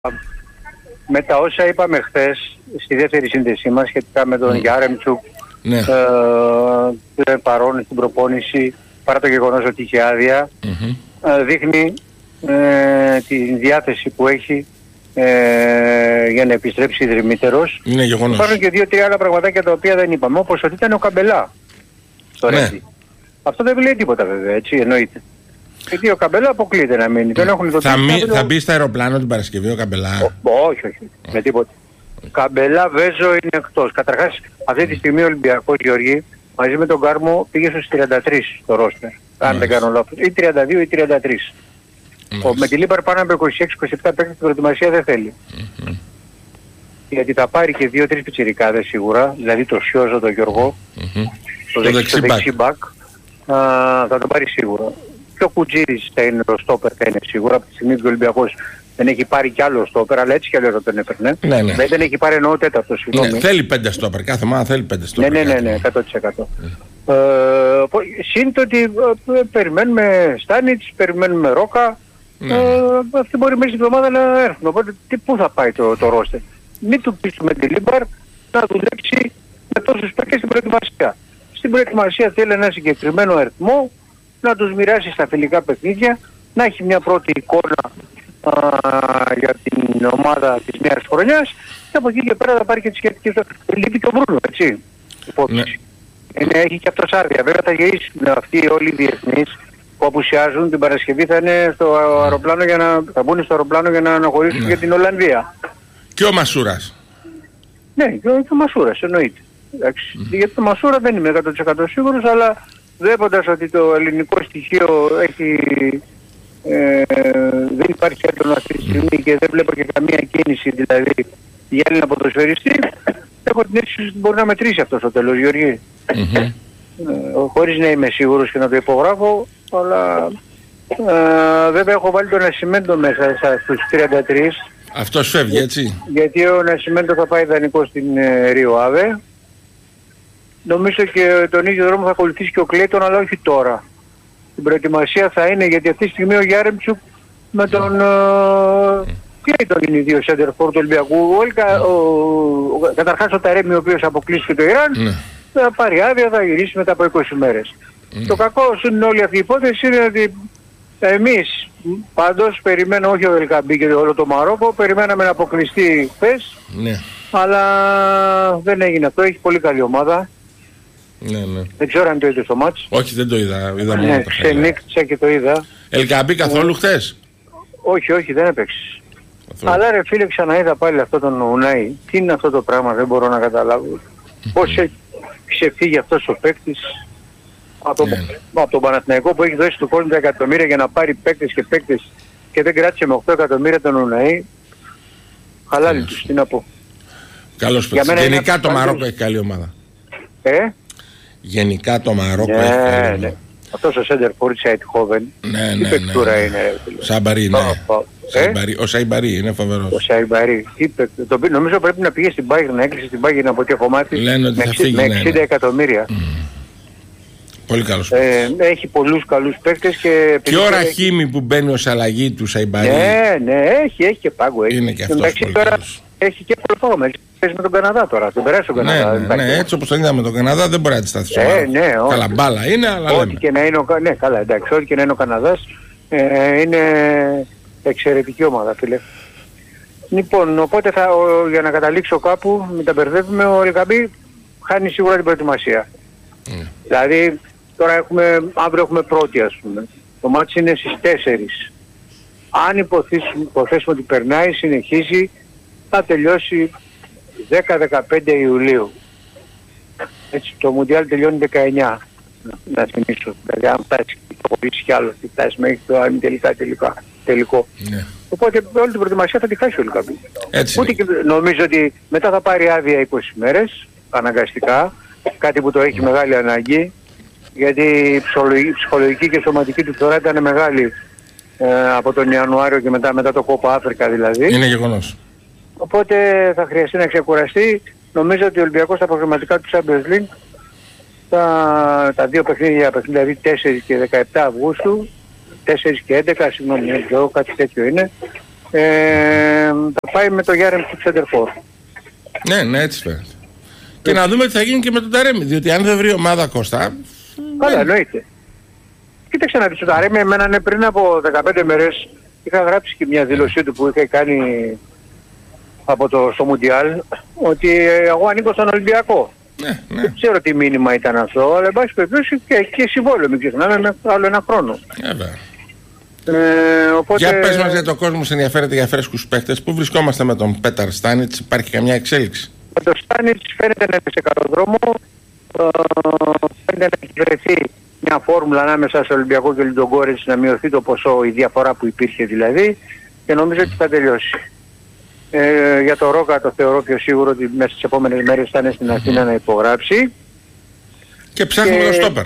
Με τα όσα είπαμε χθες στη δεύτερη σύνδεσή μας σχετικά με τον Γιάρεμτσουκ, που είναι παρόν στην προπόνηση παρά το γεγονός ότι είχε άδεια, δείχνει τη διάθεση που έχει για να επιστρέψει ιδρυμύτερος. Είναι γεγονός. Υπάρχουν και 2-3 άλλα πραγματάκια τα οποία δεν είπαμε, όπως ότι ήταν ο Καμπελά στο Ρέντι. Αυτό δεν λέει τίποτα βέβαια, έτσι εννοείται. Γιατί ο Καμπελά αποκλείται να μείνει. Θα μπει στα αεροπλάνο την Παρασκευή ο Καμπελά? Όχι. Με τίποτα. Καμπελά, Βέζο είναι εκτός. Καταρχάς αυτή τη στιγμή ο Ολυμπιακός, Γεωργή, μαζί με τον Κάρμο πήγε στους 33 στο ρόστερ. Αν δεν κάνω λάθος. Ή 32 ή 33. Με τη Λίμπαρ πάνω από 26-27 παίκτες στην προετοιμασία δεν θέλει. Γιατί θα πάρει και 2-3 πιτσιρικάδες σίγουρα. Δηλαδή το Σιόζο, τον Γιώργο, το δεξί μπακ. Θα το πάρει σίγουρα. Και ο Κουτζήρης θα είναι το στόπερ, θα είναι σίγουρα. Από τη στιγμή που ο Ολυμπιακός δεν έχει πάρει κι άλλο στόπερ, αλλά έτσι κι αλλιώς δεν τον έπαιρνε. Δεν έχει πάρει εννοώ τέταρτο, συγγνώμη. Θέλει 5 στόπερ, κάθε ομάδα θέλει 5 στόπερ. Ναι, 100%. Συν το ότι περιμένουμε Στάνιτς, περιμένουμε Ρόκα. Αυτοί μπορεί μέσα στην εβδομάδα να έρθουν. Οπότε πού θα πάει το ρόστερ? Μην του πεις με τη Λίμπαρ να δουλέψει με τόσους παίκτες στην προετοιμασία. Στην προετοιμασία θέλει ένα συγκεκριμένο αριθμό, να τους μοιράσει στα φιλικά παιχνίδια, να έχει μια πρώτη εικόνα για την ομάδα της νέας χρονιάς και από εκεί και πέρα θα πάρει και τις σχετικές. Λείπει το Μπρούνο, έτσι. Υπόθεση. Έχει και αυτός άδεια. Βέβαια θα γυρίσουν αυτοί όλοι οι διεθνείς που απουσιάζουν την Παρασκευή, θα είναι στο αεροπλάνο θα μπουν στο αεροπλάνο για να αναχωρήσουν για την Ολλανδία. Και ο Μασούρας. Ναι, και ο Μασούρας εννοείται. Γιατί το Μασούρα δεν είμαι 100% σίγουρος, αλλά βλέποντας ότι το ελληνικό στοιχείο δεν υπάρχει έντονο αυτή τη στιγμή και δεν βλέπω και καμία κίνηση δηλαδή για Έλληνα ποδοσφαιριστή, έχω την αίσθηση ότι μπορεί να μετρήσει αυτό στο τέλος, Γεωργή. Χωρίς να είμαι σίγουρος και να το υπογράφω, αλλά βέβαια έχω βάλει τον Νασιμέντο μέσα στους 33. Αυτός φεύγει, έτσι. Γιατί ο Νασιμέντο θα πάει δανεικό στην Ρίο Αβε. Νομίζω και τον ίδιο δρόμο θα ακολουθήσει και ο Κλέιτον, αλλά όχι τώρα. Την προετοιμασία θα είναι, γιατί αυτή τη στιγμή ο Γιάρεμτσουκ με τον Κλέιτον είναι οι δύο σέντερφορ του Ολυμπιακού. Καταρχάς ο Ταρέμι, ο οποίος αποκλείστηκε το Ιράν, θα πάρει άδεια, θα γυρίσει μετά από 20 μέρες. Το κακό είναι όλη αυτή η υπόθεση είναι ότι εμείς πάντως περιμένω, όχι ο Ελκαμπή και όλο το Μαρόκο, περιμέναμε να αποκλειστεί χθες, αλλά δεν έγινε αυτό. Έχει πολύ καλή ομάδα. Δεν ξέρω αν το είδε στο μάτς. Όχι, δεν το είδα. Ξενύχτησα και το είδα. Ελκαμπή καθόλου χθες? Όχι, δεν έπαιξες. Αλλά ρε φίλε, ξαναείδα πάλι αυτό τον Ουνάι. Τι είναι αυτό το πράγμα, δεν μπορώ να καταλάβω. Πώς έχει ξεφύγει αυτός ο παίκτης από τον Παναθηναϊκό που έχει δώσει του κόσμου 10 εκατομμύρια για να πάρει παίκτες και δεν κράτησε με 8 εκατομμύρια τον Ουνάι. Χαλάλι τους, τι να πω. Καλώς παίκτης. Γενικά το Μαρόκο έχει καλή ομάδα. Γενικά το Μαρόκο έχει καλή ομάδα. Αυτός ο Σέντερ Φόρτς Αιτχόβεν, τι παικτούρα είναι. Σαϊμπαρί, ο Σαϊμπαρί είναι φοβερός. Ο Σαϊμπαρί, νομίζω πρέπει να πήγε στην Bayern, να έκλεισε την Bayern από ό,τι έχω μάθει με 60 εκατομμύρια. Πολύ καλός παίκτης. Έχει πολλούς καλούς παίκτες και ο Ραχίμι που μπαίνει ως αλλαγή του Σαϊμπαρί. Ναι, έχει και πάγκο. Είναι και αυτός πολύ καλός. Έχει και προπόγραμμα. Παίζει με τον Καναδά τώρα. Τον περάσει τον Καναδά. Ναι, έτσι όπως τον είδαμε με τον Καναδά δεν μπορεί να αντισταθεί. Καλά μπάλα είναι, αλλά ό,τι και να είναι ό,τι και να είναι ο Καναδάς είναι εξαιρετική ομάδα, φίλε. Λοιπόν, οπότε για να καταλήξω κάπου, μην τα μπερδεύουμε, ο Ελκαμπή χάνει σίγουρα την προετοιμασία. Δηλαδή, τώρα αύριο έχουμε πρώτη, ας πούμε. Το μάτσι είναι στις 4. Αν υποθέσουμε ότι περνάει, συνεχίζει, θα τελειώσει 10-15 Ιουλίου. Έτσι, το Μουντιάλ τελειώνει 19. Να θυμίσω. Δηλαδή, αν φτάσει και προχωρήσει κι άλλο, φτάσει μέχρι το τελικό. Οπότε όλη την προετοιμασία θα τη χάσει ο Ελκαμπή. Νομίζω ότι μετά θα πάρει άδεια 20 μέρες, αναγκαστικά. Κάτι που το έχει μεγάλη ανάγκη, γιατί η ψυχολογική και σωματική του φθορά ήταν μεγάλη από τον Ιανουάριο και μετά το Κόπα Αφρικα δηλαδή. Είναι γεγονός. Οπότε θα χρειαστεί να ξεκουραστεί. Νομίζω ότι ο Ολυμπιακός στα προγραμματικά του Champions League τα δύο παιχνίδια, δηλαδή 4 και 17 Αυγούστου, 4 και 11, συγγνώμη, εδώ κάτι τέτοιο είναι, θα πάει με το Γιάρεμ του Ξεντερφόρ. Ναι, έτσι φαίνεται. Και να δούμε τι θα γίνει και με τον Ταρέμι, διότι αν δεν βρει ομάδα, Κώστα... Καλά, εννοείται. Κοίταξε να δεις, το Ταρέμι εμένα πριν από 15 μέρες είχα γράψει και μια δήλωσή του που είχε κάνει στο Μουντιάλ, ότι εγώ ανήκω στον Ολυμπιακό. Ναι. Δεν ξέρω τι μήνυμα ήταν αυτό, αλλά εν πάση περιπτώσει και συμβόλαιο, μην ξεχνάμε, με άλλο ένα χρόνο. Οπότε... Για πες μας, γιατί ο κόσμος ενδιαφέρεται για φρέσκους παίκτες. Πού βρισκόμαστε με τον Πέταρ Στάνιτς, υπάρχει καμιά εξέλιξη? Με τον Στάνιτς φαίνεται να είναι σε καλό δρόμο, φαίνεται να έχει βρεθεί μια φόρμουλα ανάμεσα στο Ολυμπιακό και Λουντογκόρετς, να μειωθεί το ποσό, η διαφορά που υπήρχε δηλαδή, και νομίζω ότι θα τελειώσει. Για το Ρόκα το θεωρώ πιο σίγουρο ότι μέσα στις επόμενες μέρες θα είναι στην Αθήνα να υπογράψει. Και ψάχνουμε το στόπερ.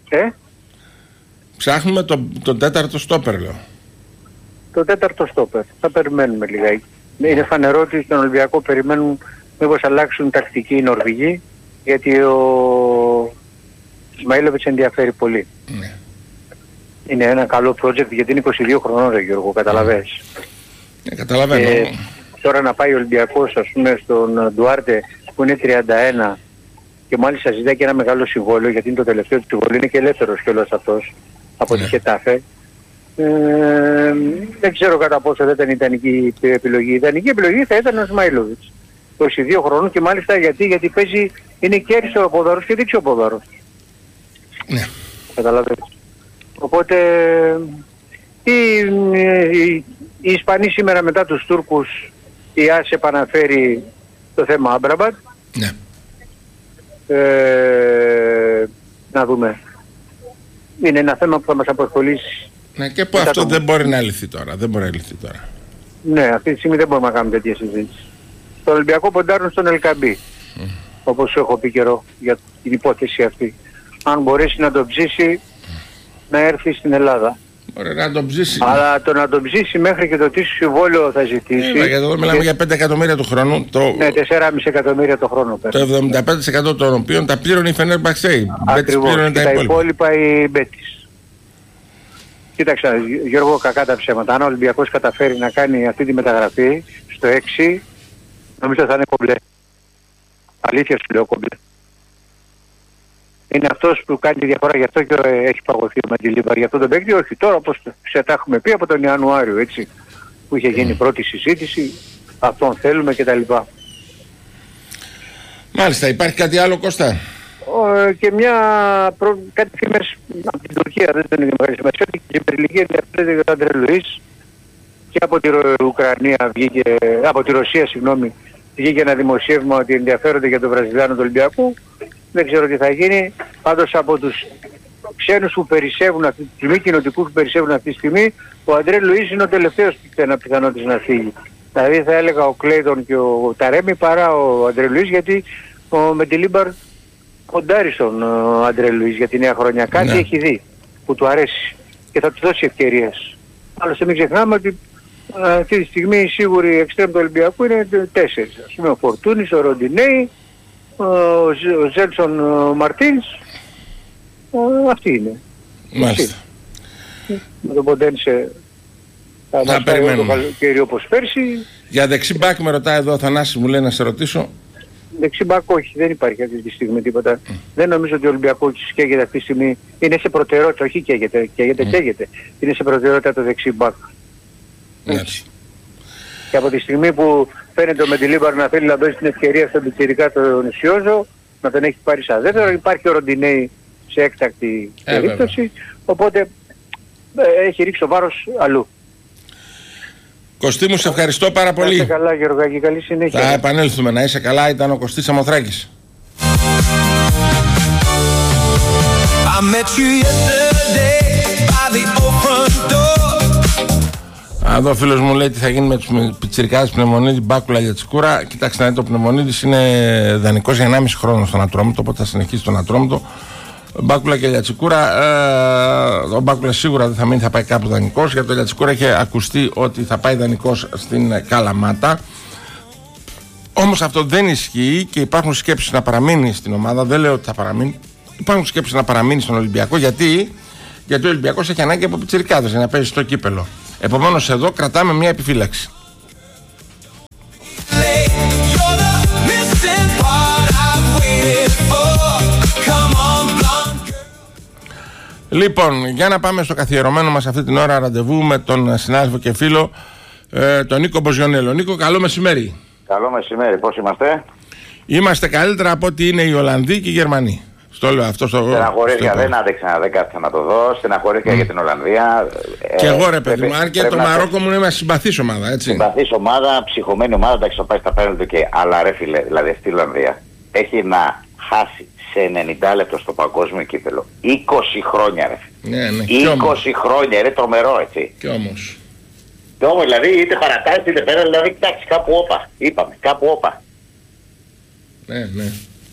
Ψάχνουμε τον τέταρτο στόπερ, λέω. Το τέταρτο στόπερ. Θα περιμένουμε λιγάκι. Είναι φανερό ότι στον Ολυμπιακό περιμένουν μήπως αλλάξουν τακτική οι Νορβηγοί, γιατί ο Ισμαήλοβιτς ενδιαφέρει πολύ. Ναι. Είναι ένα καλό project, γιατί είναι 22 χρονών, ρε Γιώργο, καταλαβαίνεις. Καταλαβαίνω. Τώρα να πάει ο Ολυμπιακός, ας πούμε, στον Ντουάρτε που είναι 31 και μάλιστα ζητάει και ένα μεγάλο συμβόλαιο, γιατί είναι το τελευταίο του συμβόλαιο, είναι και ελεύθερος κιόλας αυτός από τη Χετάφε. Δεν ξέρω κατά πόσο δεν ήταν ιδανική επιλογή. Η ιδανική επιλογή θα ήταν ο Ισμαήλοβιτς. 22 χρονών, και μάλιστα γιατί παίζει, είναι και αριστερό ποδάρος και δεξιό ποδάρος. Ναι. Καταλαβαίνεις. Οπότε οι Ισπανοί σήμερα μετά τους Τούρκους, η ΆΣ επαναφέρει το θέμα Άμπραμπατ. Ναι. Να δούμε. Είναι ένα θέμα που θα μας απασχολήσει. Ναι, και που αυτό δεν μπορεί να λυθεί τώρα. Ναι, αυτή τη στιγμή δεν μπορούμε να κάνουμε τέτοια συζήτηση. Στο Ολυμπιακό ποντάρουν στον Ελκαμπή. Όπως έχω πει καιρό για την υπόθεση αυτή. Αν μπορέσει να τον ψήσει, να έρθει στην Ελλάδα. Ωραία, να τον ψήσει. Αλλά το να τον ψήσει μέχρι και το τι συμβόλαιο θα ζητήσει. Γιατί εδώ μιλάμε για 5 εκατομμύρια το χρόνο. Ναι, 4,5 εκατομμύρια το χρόνο. Το 75% των οποίων τα πλήρωνε η Φενέρμπαξε. Ακριβώς. Τα υπόλοιπα η Μπέτις. Κοίταξε, Γιώργο, κακά τα ψέματα. Αν ο Ολυμπιακός καταφέρει να κάνει αυτή τη μεταγραφή στο 6, νομίζω θα είναι κομπλέ. Αλήθεια σου λέω, κομπλέ. Είναι αυτός που κάνει τη διαφορά, γι' αυτό και έχει παγωθεί ο Μαντιλίμπαρ. Γι' αυτό τον παίκτη, όχι τώρα, όπως σε τα έχουμε πει από τον Ιανουάριο, έτσι, που είχε γίνει πρώτη συζήτηση, αυτόν θέλουμε κτλ. Μάλιστα, υπάρχει κάτι άλλο, Κώστα? Και κάτι φήμες από την Τουρκία, δεν τον είχε σημασία, ότι η Περιλική ενδιαφέρεται για τον Αντρέ Λουίς, και από τη Ουκρανία βγήκε, από τη Ρωσία, συγγνώμη, βγήκε ένα δημοσίευμα ότι ενδιαφέρονται για τον Βραζιλιάνο του Ολυμπιακού. Δεν ξέρω τι θα γίνει. Πάντως από τους ξένους που περισσεύουν αυτή τη στιγμή, κοινοτικούς που περισσεύουν αυτή τη στιγμή, ο Αντρέ Λουίς είναι ο τελευταίος πιθανότητας να φύγει. Δηλαδή θα έλεγα ο Κλέιτον και ο Ταρέμι παρά ο Αντρέ Λουίς, γιατί ο Μεντιλίμπαρ κοντάρει στον Αντρέ Λουίς για τη νέα χρονιά. Κάτι έχει δει που του αρέσει και θα του δώσει ευκαιρίες. Άλλωστε μην ξεχνάμε ότι αυτή τη στιγμή οι σίγουροι εξτρέμ του Ολυμπιακού είναι 4. Ας πούμε ο Φορτούνης, ο Ροντινέη, ο Ζέλσον Μαρτίνς, αυτοί είναι. Μάλιστα. Με τον Ποντένσε θα περιμένουμε το καλοκαίρι όπως πέρσι. Για δεξί μπακ με ρωτάει εδώ ο Θανάσης, μου λέει να σε ρωτήσω. Δεξί μπακ όχι, δεν υπάρχει αυτή τη στιγμή τίποτα. Δεν νομίζω ότι ο Ολυμπιακός καίγεται αυτή τη στιγμή. Είναι σε προτεραιότητα, όχι καίγεται. Είναι σε προτεραιότητα το δεξί μπακ. Και από τη στιγμή που φαίνεται ο Μεντιλίμπαρ να θέλει να δώσει την ευκαιρία στον πιτσιρικά τον Νησιόζο, να τον έχει πάρει σαν δεύτερο, υπάρχει ο Ροντινέη σε έκτακτη περίπτωση, οπότε έχει ρίξει το βάρος αλλού. Κωστή μου, σε ευχαριστώ πάρα πολύ. Να είσαι καλά, Γεωργάκη, καλή συνέχεια. Θα επανέλθουμε, να είσαι καλά. Ήταν ο Κωστής Σαμοθράκης. Εδώ ο φίλος μου λέει τι θα γίνει με τους πιτσιρικάδες Πνευμονίδη, Μπάκουλα για Τσικούρα. Κοιτάξτε να δείτε, ο Πνευμονίδης είναι δανεικός για 1,5 χρόνο στον Ατρόμητο, οπότε θα συνεχίσει στον Ατρόμητο. Μπάκουλα και Λιατσικούρα, ο Μπάκουλα σίγουρα δεν θα μείνει, θα πάει κάπου δανεικός. Για το Λιατσικούρα είχε ακουστεί ότι θα πάει δανεικός στην Καλαμάτα. Όμως αυτό δεν ισχύει και υπάρχουν σκέψεις να παραμείνει στην ομάδα. Δεν λέω ότι θα παραμείνει. Υπάρχουν σκέψεις να παραμείνει στον Ολυμπιακό. Γιατί ο Ολυμπιακός έχει ανάγκη από πιτσιρικάδες για να παίζει στο κύπελο. Επομένως εδώ κρατάμε μια επιφύλαξη. Λοιπόν, για να πάμε στο καθιερωμένο μας αυτή την ώρα ραντεβού με τον συνάδελφο και φίλο τον Νίκο Μποζιονέλο. Νίκο, καλό μεσημέρι. Καλό μεσημέρι, πώς είμαστε? Είμαστε καλύτερα από ό,τι είναι οι Ολλανδοί και οι Γερμανοί. Στο λέω αυτό στο. Στεναχωρήθηκα, δεν άντεξα, δεν κάθισα να το δω. Στεναχωρήθηκα για την Ολλανδία. Και εγώ ρε παιδί μου, αν και το Μαρόκο μου είναι μια συμπαθής ομάδα, έτσι. Συμπαθής ομάδα, ψυχωμένη ομάδα, εντάξει, θα πάει στα πέναλτι και. Αλλά ρε φίλε, δηλαδή στη Ολλανδία έχει να χάσει σε 90 λεπτό στο παγκόσμιο κύπελο 20 χρόνια, ρε. Ναι, 20 χρόνια, είναι τρομερό, έτσι. Κι όμως. Και όμως δηλαδή είτε παρατάσει είτε πέρα, δηλαδή εντάξει, κάπου όπα. Είπαμε, κάπου όπα. Ναι.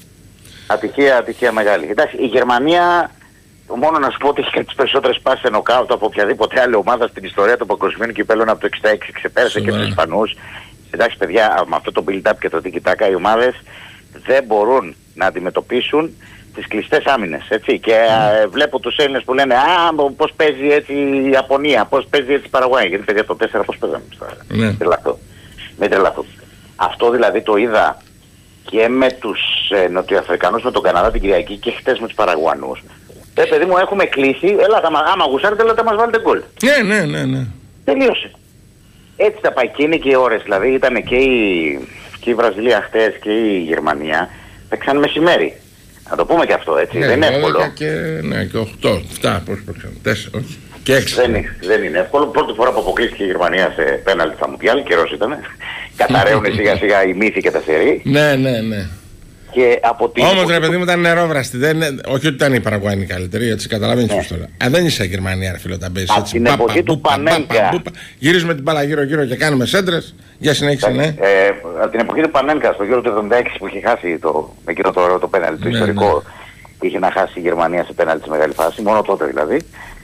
Ατυχία μεγάλη. Εντάξει, η Γερμανία, μόνο να σου πω ότι έχει κάνει τις περισσότερες πάσεις σε νοκάουτ από οποιαδήποτε άλλη ομάδα στην ιστορία των παγκοσμίων κυπέλλων από το 66. Ξεπέρασε και τους Ισπανούς. Εντάξει παιδιά, με αυτό το build-up και το tiki-taka οι ομάδες δεν μπορούν να αντιμετωπίσουν τις κλειστές άμυνες, έτσι. Και βλέπω τους Έλληνες που λένε πώς παίζει έτσι η Ιαπωνία, πώς παίζει έτσι η Παραγουάη. Γιατί παιδιά το 4 πώς παίζαμε τώρα. Μην τρελαθώ. Αυτό δηλαδή το είδα και με τους Νοτιοαφρικανούς, με τον Καναδά την Κυριακή και χτες με τους Παραγουανούς. Παιδί μου, έχουμε κλείσει, έλα, άμα γουσάρετε, έλα, μας βάλετε γκολ. Ναι. Τελείωσε. Έτσι θα πάει, και είναι και οι ώρες, δηλαδή ήταν και η Βραζιλία χτες και η Γερμανία, παίξαν μεσημέρι. Να το πούμε και αυτό, έτσι, δεν είναι εύκολο. Και 8, 7, πώς παίξαν, 4, όχι. Και 6. Δεν είναι εύκολο. Πρώτη φορά που αποκλείστηκε η Γερμανία σε πέναλτι στα Μουντιάλ, καιρός ήταν. Καταραίουν σιγά σιγά οι μύθοι και τα σερί. Ναι. Και από την όμως ρε παιδί μου ήταν νερόβραστη. Όχι ότι ήταν η Παραγουάη καλύτερη, έτσι καταλαβαίνεις πώς τώρα. Δεν είσαι Γερμανία, ρε φίλο, τα παίζεις έτσι. Από την εποχή του Πανέλκα. Γυρίζουμε την μπάλα γύρω-γύρω και κάνουμε σέντρες. Για συνέχισε, ναι. Από την εποχή του Πανέλκα, στο γύρο του 76 που είχε χάσει εκείνο το πέναλτι, το ιστορικό. Είχε να χάσει η Γερμανία σε πέναλτι σε μεγάλη φάση, μόνο τότε δηλαδή.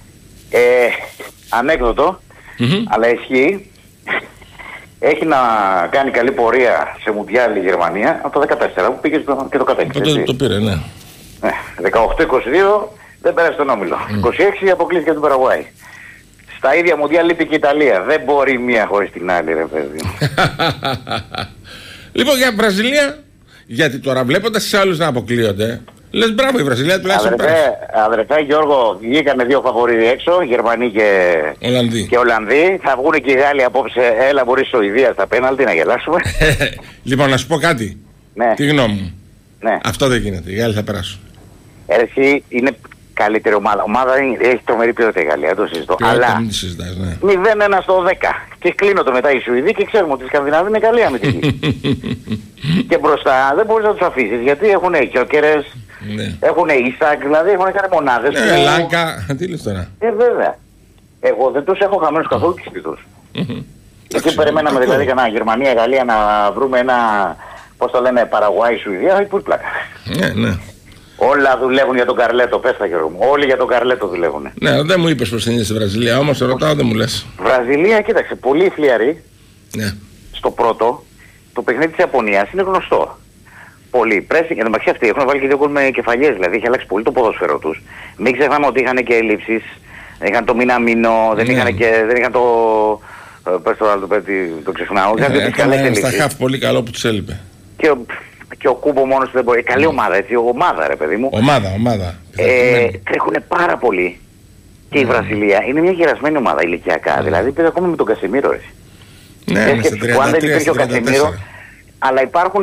Ανέκδοτο, αλλά ισχύει. Έχει να κάνει καλή πορεία σε Μουντιάλ η Γερμανία από το 2014 που πήγε και το κατέκτησε. Το πήρε, ναι. 18-22 δεν πέρασε τον όμιλο. 26 αποκλείστηκε την Παραγουάη. Στα ίδια Μουντιάλ λείπει και η Ιταλία. Δεν μπορεί μία χωρίς την άλλη, ρε παιδί. Λοιπόν, για Βραζιλία, γιατί τώρα βλέποντας τους άλλους να αποκλείονται, λες μπράβο η Βραζιλία τουλάχιστον πέρασε. Αδερφέ Γιώργο, βγήκανε δύο φαβορίδι έξω, Γερμανοί και Ολλανδοί. Θα βγουν και οι Γάλλοι απόψε, έλα μπορεί Σουηδία στα πέναλτι να γελάσουμε. Λοιπόν, να σου πω κάτι. Ναι. Τη γνώμη μου. Ναι. Αυτό δεν γίνεται, οι Γάλλοι θα περάσουν. Εσύ είναι καλύτερη ομάδα. Ομάδα έχει τρομερή ποιότητα η Γαλλία, το συζητώ. Αλλά 0-1 στο 10. Και κλείνω το μετά οι Σουηδοί και ξέρουμε ότι οι Σκανδιναβοί είναι καλή αμυντική. Και μπροστά δεν μπορείς να τους αφήσεις γιατί έχουν Κιόκερες, έχουν Ίσακ, δηλαδή έχουν κάνει μονάδες. Λάγκα, τι λες τώρα. Βέβαια. Εγώ δεν τους έχω χαμένους καθόλου τους σπίτους. Εκεί περιμέναμε δηλαδή για Γερμανία, Γαλλία να βρούμε ένα, πώς το λένε, Παραγουάη, Σουηδία, πού πλάκα. Ναι. Όλα δουλεύουν για τον Καρλέτο, πες τα Γιώργο μου. Όλοι για τον Καρλέτο δουλεύουν. Ναι, δεν μου είπες πως είναι στη Βραζιλία, όμως σε ρωτάω, δεν μου λες. Βραζιλία, κοίταξε, πολύ φλιαρή. Ναι. Στο πρώτο, το παιχνίδι της Ιαπωνίας είναι γνωστό. Πολύ. Πρέσι, για το μεταξύ αυτοί έχουν βάλει και δύο γκολ με κεφαλιές, δηλαδή έχει αλλάξει πολύ το ποδόσφαιρο τους. Μην ξεχνάμε ότι είχαν και ελλείψεις, είχαν το Μιναμίνο, δεν είχαν το. Πες το άλλο, το ξεχνάω. Έκανε στα χαφ πολύ καλό που τους έλειπε. Και ο Κούμπο μόνος του δεν μπορεί. Καλή ομάδα, έτσι. Ομάδα, ρε παιδί μου. Ομάδα. Τρέχουν πάρα πολύ. Και η Βραζιλία είναι μια γερασμένη ομάδα ηλικιακά. Δηλαδή πήγα ακόμα με τον Κασεμίρο, έτσι. Ναι, αν δεν υπήρχε ο Κασεμίρο, αλλά υπάρχουν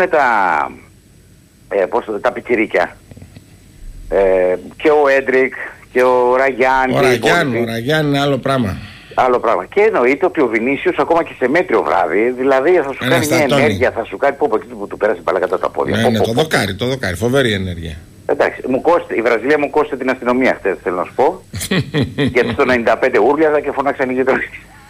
τα πιτσιρίκια. Και ο Έντρικ και ο Ραγιάν. Ο Ραγιάν είναι άλλο πράγμα. Άλλο πράγμα. Και εννοείται ότι ο Βινίσιος ακόμα και σε μέτριο βράδυ, δηλαδή θα σου κάνει μια ενέργεια, θα σου κάνει πω από εκεί που του πέρασε μπάλα κατά τα πόδια. Ναι, το δοκάρι, φοβερή ενέργεια. Εντάξει, η Βραζιλία μου κόστησε την αστυνομία χτες, θέλω να σου πω. Γιατί στο 95 ούρλιαζα και φωνάξαν οι γειτονές.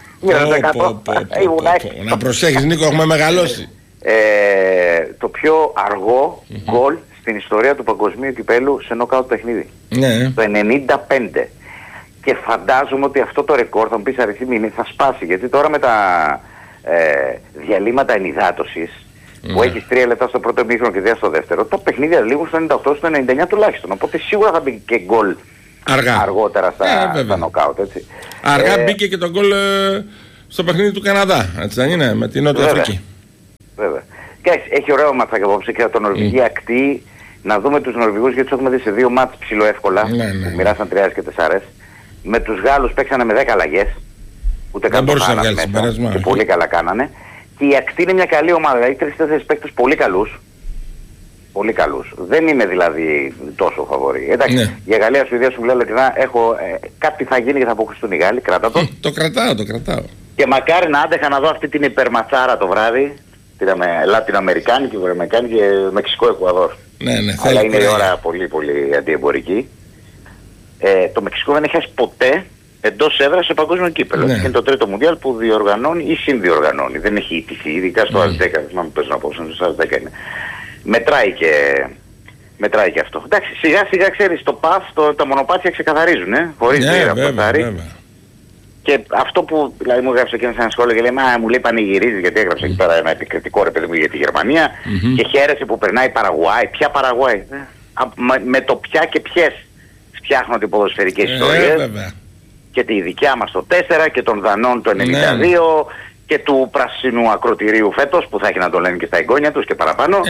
Να προσέχεις Νίκο, έχουμε μεγαλώσει. Το πιο αργό γκολ στην ιστορία του παγκοσμίου κυπέλου σε νοκάουτ παιχνίδι. Το 95. Και φαντάζομαι ότι αυτό το ρεκόρ, θα μου πεις αριθμή, θα σπάσει. Γιατί τώρα με τα διαλύματα ενυδάτωσης, που έχεις 3 λεπτά στο πρώτο ημίχρονο και 2 στο δεύτερο, τα παιχνίδια λήγουν στο 98, στο 99 τουλάχιστον. Οπότε σίγουρα θα μπει και γκολ αργότερα στα νοκάουτ, έτσι. Αργά μπήκε και το γκολ στο παιχνίδι του Καναδά, έτσι δεν είναι, με την Νότια Αφρική. Βέβαια. Και έχει ωραίο ματσάκι απόψε και το Νορβηγία ακτή. Να δούμε τους Νορβηγούς, γιατί τους έχουμε δει σε 2 μάτς ψιλοεύκολα, που μοιράσαν 3 και 4. Με τους Γάλλους παίξανε με 10 αλλαγές. Ούτε καν το χάνανε μέσα. Και πολύ καλά κάνανε. Και η ακτή είναι μια καλή ομάδα. Έχει 3-4 παίκτες πολύ καλούς. Πολύ καλούς. Δεν είναι δηλαδή τόσο φαβορί. Εντάξει, για Γαλλία, Σουηδία σου λέω ειλικρινά, κάτι θα γίνει και θα αποκλειστούν οι Γάλλοι. Κράτα το. Το κρατάω. Και μακάρι να άντεχα να δω αυτή την υπερματσάρα το βράδυ. Είδαμε Λατινοαμερικάνικη, Βορειοαμερικάνικη και Μεξικό-Εκουαδόρ. Ναι, αλλά είναι η ώρα πολύ πολύ αντιεμπορική. Το Μεξικό δεν έχει χάσει ποτέ εντός έδρας σε παγκόσμιο κύπελλο. Ναι. Είναι το τρίτο Μουντιάλ που διοργανώνει ή συνδιοργανώνει. Δεν έχει ιτηθεί, ειδικά στο ΑΣ 10. Δεν θυμάμαι πες να πω, στο ΑΣ 10 είναι. Μετράει και αυτό. Εντάξει, σιγά σιγά ξέρεις, το ΠΑΦ, τα μονοπάτια ξεκαθαρίζουν, χωρίς Και αυτό που δηλαδή μου έγραψε εκείνος ένα σχόλιο και λέει, μα μου λέει πανηγυρίζει, γιατί έγραψε εκεί πέρα ένα επικριτικό ρε παιδί μου για τη Γερμανία και χαίρεσε που περνάει η Παραγουάη. Ποια Παραγουάη? Με το ποια και ποιες φτιάχνονται οι ποδοσφαιρικές ιστορίες. Και τη δικιά μας το 4 και των Δανών το 92 και του πράσινου ακροτηρίου φέτος που θα έχει να το λένε και στα εγγόνια τους και παραπάνω.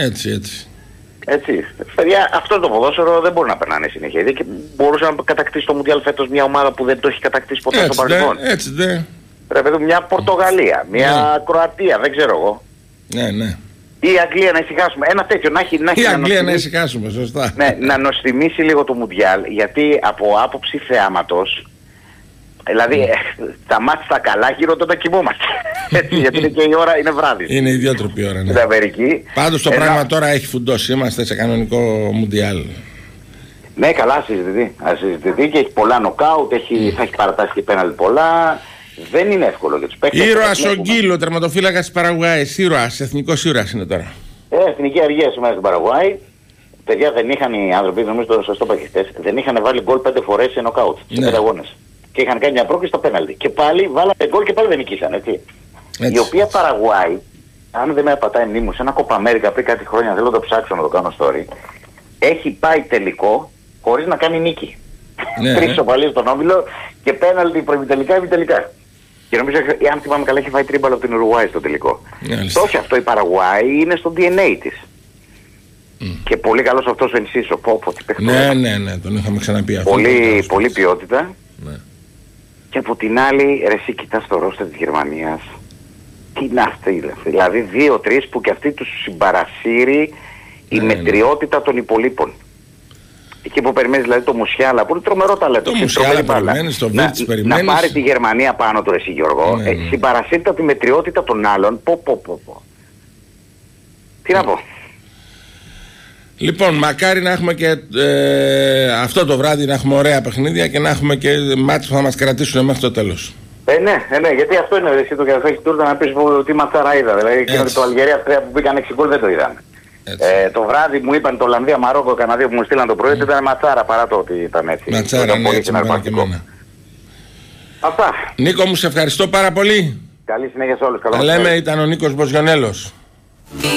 Έτσι. Παιδιά, αυτό το ποδόσφαιρο δεν μπορεί να περνάνε συνέχεια. Και μπορούσε να κατακτήσει το Μουντιάλ φέτος μια ομάδα που δεν το έχει κατακτήσει ποτέ στο παρελθόν. Έτσι, ναι. Ρε παιδί, μια Πορτογαλία, μια Κροατία, δεν ξέρω εγώ. Ναι. Ή η Αγγλία να ησυχάσουμε. Ένα τέτοιο να έχει. Η Αγγλία να ησυχάσουμε, σωστά. Ναι, να νοστιμήσει λίγο το Μουντιάλ, γιατί από άποψη θεάματος. Δηλαδή, τα μάτια στα καλά γύρω όταν κοιμόμαστε. Γιατί είναι και η ώρα, είναι βράδυ. Είναι ιδιότροπη ώρα, ναι. Στην Αμερική. Πάντως το πράγμα τώρα έχει φουντώσει. Είμαστε σε κανονικό Μουντιάλ. Ναι, καλά συζητηθεί και έχει πολλά νοκάουτ, θα έχει παρατάσει και πέναλτι πολλά. Δεν είναι εύκολο για τους παίκτες. Ήρωας ο Γκίλο, τερματοφύλακας της Παραγουάης. Ήρωας, εθνικός ήρωας είναι τώρα. Εθνική αργία σήμερα στην Παραγουάη. Παιδιά, δεν είχαν οι άνθρωποι, νομίζω το σωστό παχιστές, δεν είχαν βάλει γκολ 5 φορές σε νοκάουτ, σε 5 αγώνες. Και είχαν κάνει μια πρόκληση στα πέναλτι. Και πάλι βάλανε γκολ και πάλι δεν νικήσαν, έτσι. Η οποία Παραγουάη, αν δεν με πατάει μνήμη, σε ένα Κόπα Αμέρικα πριν κάτι χρόνια, θέλω να το ψάξω να το κάνω story, έχει πάει τελικό χωρίς να κάνει νίκη. 3 ισοπαλίες στον όμιλο και πέναλτι προημιτελικά ημιτελικά. Και νομίζω, αν θυμάμαι καλά, έχει φάει τρίμπαλο από την Ουρουάη στο τελικό. Τόσο αυτό η Παραγουάη είναι στο DNA της. Και πολύ καλός αυτός ο Ενσίσο. Ναι, τον είχαμε ξαναπεί αυτό. Πολύ ποιότητα. Ναι. Και από την άλλη, ρε εσύ κοιτάς το ρόστερ της Γερμανίας. Τι είναι αυτή, δηλαδή 2-3 που και αυτή τους συμπαρασύρει η μετριότητα των υπολείπων. Εκεί που περιμένεις δηλαδή το Μουσιάλα, που είναι τρομερό ταλέντο. Το Μουσιάλα περιμένεις, το Βίρτς περιμένεις. Να πάρει τη Γερμανία πάνω του, εσύ Γιώργο. Συμπαρασύρεται από τη μετριότητα των άλλων. Τι να πω. Λοιπόν, μακάρι να έχουμε και αυτό το βράδυ να έχουμε ωραία παιχνίδια και να έχουμε και μάτς που θα μας κρατήσουν μέχρι το τέλος. Ναι, γιατί αυτό είναι εσύ το καφέ τούρτα να πεις τι ματσάρα είδα. Δηλαδή και το Αλγερία που μπήκαν 6 γκολ δεν το είδαμε. Το βράδυ μου είπαν το Ολλανδία Μαρόκο, Καναδία που μου στείλαν το πρωί ήταν ματσάρα παρά το ότι ήταν έτσι. Ματσάρα, ναι, έτσι μου και εμένα. Αυτά. Νίκο μου, σε ευχαριστώ πάρα πολύ. Καλή συνέχεια σε όλους. Τα λέμε, ήταν ο Νίκος Μποζιονέλος.